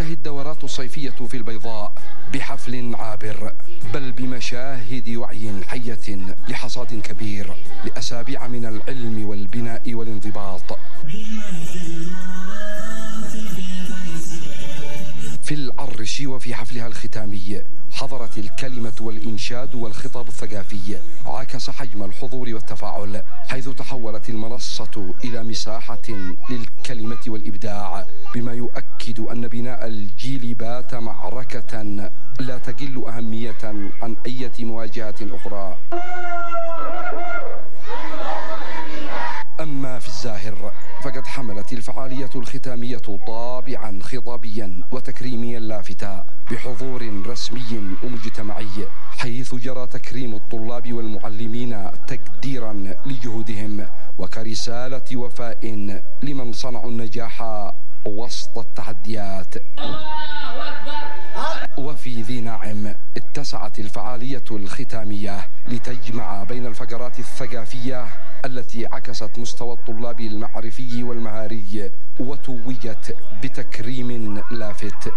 تنتهي الدورات الصيفية في البيضاء بحفل عابر، بل بمشاهد وعي حية لحصاد كبير لأسابيع من العلم والبناء والانضباط. في العرش وفي حفلها الختامي حضرت الكلمة والإنشاد والخطاب الثقافي، عكس حجم الحضور والتفاعل، حيث تحولت المنصة إلى مساحة للكلمة والإبداع، بما يؤكد أن بناء الجيل بات معركة لا تقل أهمية عن أي مواجهة أخرى. أما في الزاهر فقد حملت الفعالية الختامية طابعا خطابيا وتكريميا لافتا بحضور رسمي ومجتمعي، حيث جرى تكريم الطلاب والمعلمين تقديرا لجهودهم وكرسالة وفاء لمن صنعوا النجاح وسط التحديات. وفي ذي ناعم اتسعت الفعالية الختامية لتجمع بين الفقرات الثقافية التي عكست مستوى الطلاب المعرفي والمهاري، وتوجت بتكريم لافت.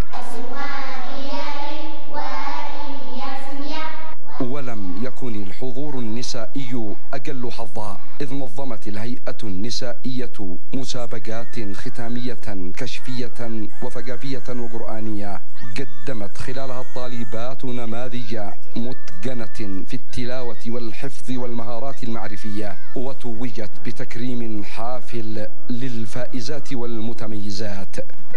ولم يكن الحضور النسائي أقل حظا، إذ نظمت الهيئة النسائية مسابقات ختامية كشفية وثقافية وقرآنية، قدمت خلالها الطالبات نماذج متقنة في التلاوة والحفظ والمهارات المعرفية، وتوجت بتكريم حافل للفائزات والمتميزات.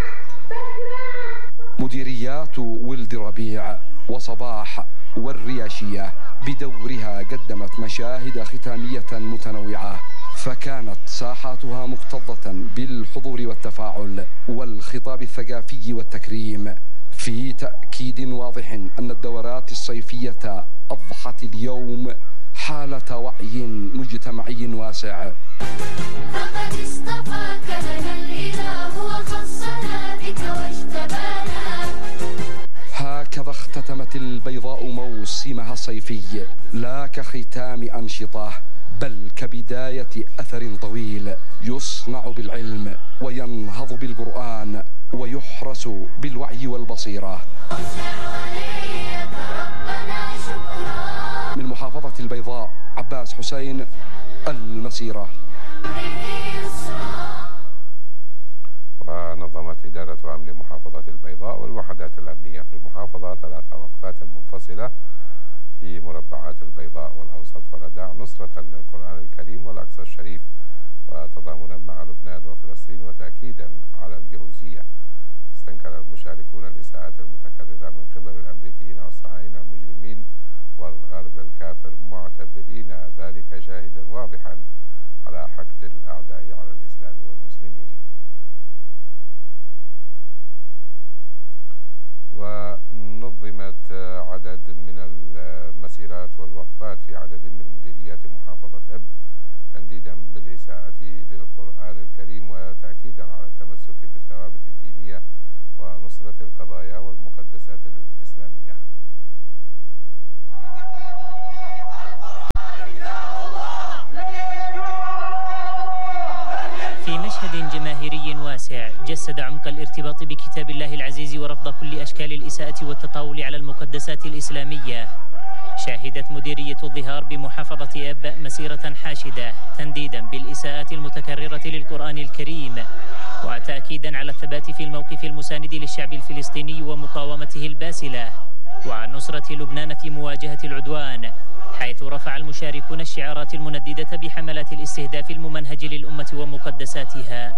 مديريات ولد ربيع وصباح والرياشية بدورها قدمت مشاهد ختامية متنوعة، فكانت ساحاتها مكتظة بالحضور والتفاعل والخطاب الثقافي والتكريم، في تأكيد واضح أن الدورات الصيفية أضحت اليوم حالة وعي مجتمعي واسع. فقد اصطفاك لنا الإله وخصنا بك واجتبانا. هكذا اختتمت البيضاء موسمها الصيفي، لا كختام أنشطة بل كبداية أثر طويل يصنع بالعلم وينهض بالقرآن ويحرس بالوعي والبصيرة. من محافظة البيضاء عباس حسين، المسيرة. ونظمت إدارة أمن محافظة البيضاء والوحدات الأمنية في المحافظة 3 وقفات منفصلة في مربعات البيضاء والأوسط والرداع، نصرة للقرآن الكريم والأقصى الشريف، وتضامنا مع لبنان وفلسطين، وتأكيدا على الجهوزية. استنكر المشاركون الإساءات المتكررة من قبل الأمريكيين والصهاينة المجرمين والغرب الكافر، معتبرين ذلك شاهدا واضحا على حقد الأعداء على الإسلام والمسلمين. ونظمت عدد من المسيرات والوقفات في عدد من مديريات محافظة إب، تنديدا بالإساءة للقرآن الكريم وتأكيدا على التمسك بالثوابت الدينية ونصرة القضايا والمقدسات الإسلامية. في مشهد جماهيري واسع جسد عمق الارتباط بكتاب الله العزيز ورفض كل أشكال الإساءة والتطاول على المقدسات الإسلامية، شاهدت مديرية الظهار بمحافظة أب مسيرة حاشدة تنديدا بالإساءات المتكررة للقرآن الكريم، وتأكيدا على الثبات في الموقف المساند للشعب الفلسطيني ومقاومته الباسلة، وعن نصرة لبنان في مواجهة العدوان، حيث رفع المشاركون الشعارات المنددة بحملات الاستهداف الممنهج للأمة ومقدساتها.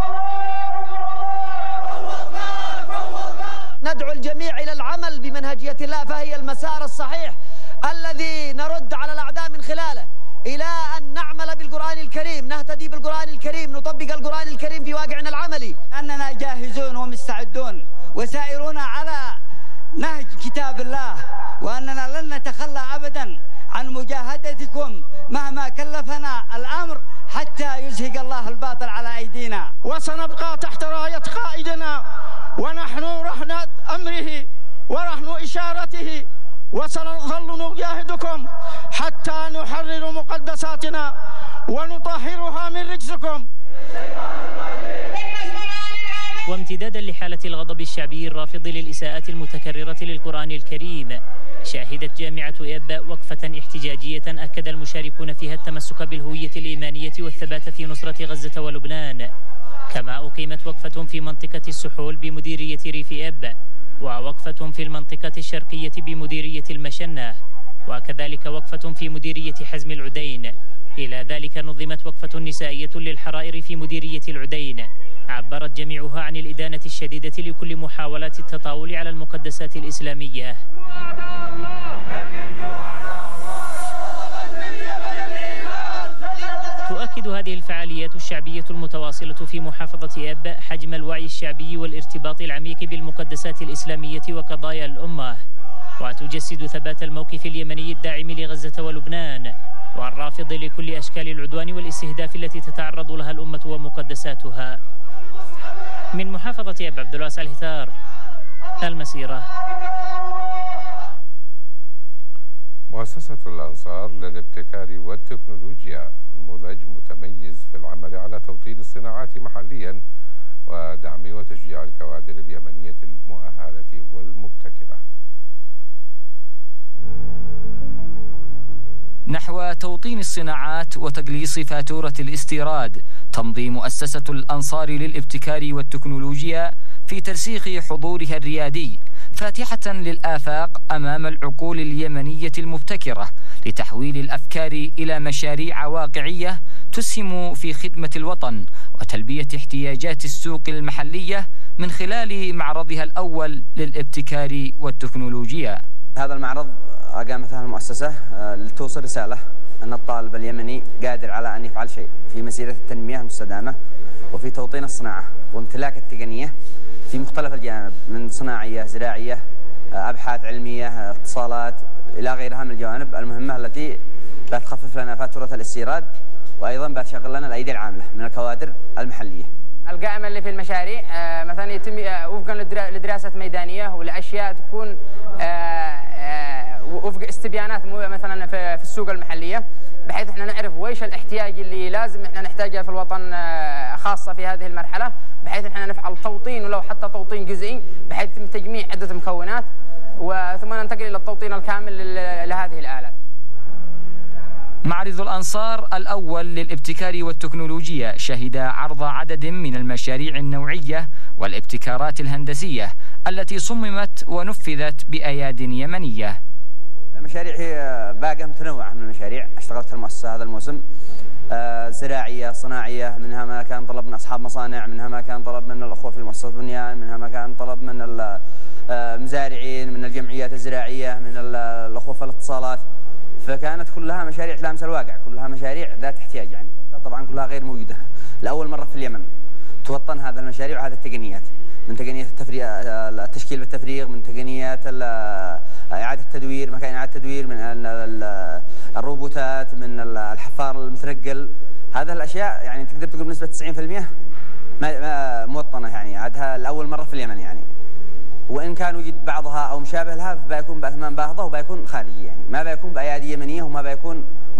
ندعو الجميع إلى العمل بمنهجية الله، فهي المسار الصحيح الذي نرد على الأعداء من خلاله، إلى أن نعمل بالقرآن الكريم، نهتدي بالقرآن الكريم، نطبق القرآن الكريم في واقعنا العملي. أننا جاهزون ومستعدون وسائرون على نهج كتاب الله، وأننا لن نتخلى أبدا عن مجاهدتكم مهما كلفنا الأمر حتى يزهق الله الباطل على أيدينا، وسنبقى تحت راية قائدنا ونحن رهن أمره ورهن إشارته، وسنظل نجاهدكم حتى نحرر مقدساتنا ونطهرها من رجسكم. بالنسبة للعامل وامتدادا لحالة الغضب الشعبي الرافض للإساءات المتكررة للقرآن الكريم، شهدت جامعة إبا وقفة احتجاجية أكد المشاركون فيها التمسك بالهوية الإيمانية والثبات في نصرة غزة ولبنان. كما أقيمت وقفة في منطقة السحول بمديرية ريف إبا، ووقفة في المنطقة الشرقية بمديرية المشنة، وكذلك وقفة في مديرية حزم العدين. إلى ذلك نظمت وقفة نسائية للحرائر في مديرية العدين، عبرت جميعها عن الإدانة الشديدة لكل محاولات التطاول على المقدسات الإسلامية. تؤكد هذه الفعاليات الشعبية المتواصلة في محافظة إبا حجم الوعي الشعبي والارتباط العميق بالمقدسات الإسلامية وقضايا الأمة، وتجسد ثبات الموقف اليمني الداعم لغزة ولبنان والرافض لكل أشكال العدوان والاستهداف التي تتعرض لها الأمة ومقدساتها. من محافظة إبا، عبد الواسع الهثار، المسيرة. مؤسسة الأنصار للابتكار والتكنولوجيا نموذج متميز في العمل على توطين الصناعات محليا ودعم وتشجيع الكوادر اليمنية المؤهلة والمبتكرة. نحو توطين الصناعات وتقليص فاتورة الاستيراد، تمضي مؤسسة الأنصار للابتكار والتكنولوجيا في ترسيخ حضورها الريادي، فاتحة للآفاق أمام العقول اليمنية المبتكرة لتحويل الأفكار إلى مشاريع واقعية تسهم في خدمة الوطن وتلبية احتياجات السوق المحلية من خلال معرضها الأول للابتكار والتكنولوجيا. هذا المعرض قامت المؤسسة لتوصل رسالة أن الطالب اليمني قادر على أن يفعل شيء في مسيرة التنمية المستدامة وفي توطين الصناعة وامتلاك التقنية في مختلف الجانب، من صناعية، زراعية، أبحاث علمية، اتصالات، إلى غيرها من الجوانب المهمة التي بتخفف لنا فاتورة الاستيراد، وأيضا بتشغل لنا الأيدي العاملة من الكوادر المحلية. القائمة اللي في المشاريع مثلا يتم وفقا لدراسة ميدانية والأشياء تكون وفق استبيانات مثلا في السوق المحلية، بحيث احنا نعرف ويش الاحتياج اللي لازم احنا نحتاجها في الوطن خاصة في هذه المرحلة، بحيث احنا نفعل توطين ولو حتى توطين جزئي بحيث يتم تجميع عدة مكونات وثم ننتقل إلى التوطين الكامل لهذه الآلات. معرض الأنصار الأول للابتكار والتكنولوجيا شهد عرض عدد من المشاريع النوعية والابتكارات الهندسية التي صممت ونفذت بأياد يمنية. المشاريع هي باقة متنوعة من المشاريع اشتغلت المؤسسة هذا الموسم، زراعية، صناعية، منها ما كان طلب من أصحاب مصانع، منها ما كان طلب من الأخوة في مؤسسة بنيان، منها ما كان طلب من المزارعين، من الجمعيات الزراعية، من الأخوة في الاتصالات، فكانت كلها مشاريع تلامس الواقع، كلها مشاريع ذات احتياج يعني، طبعا كلها غير موجودة. لأول مرة في اليمن توطن هذا المشاريع وهذه التقنيات، من تقنية التشكيل بالتفريغ، من تقنيات إعادة التدوير، مكان إعادة التدوير، من الروبوتات، من الحفار المتنقل. هذه الأشياء يعني تقدر تقول بنسبة 90% موطنة، يعني عادها لأول مرة في اليمن يعني، وإن كان وجد بعضها أو مشابه لها فبيكون بأثمان باهظة وبيكون خارجي، يعني ما بيكون بأيادي يمنية وما بيكون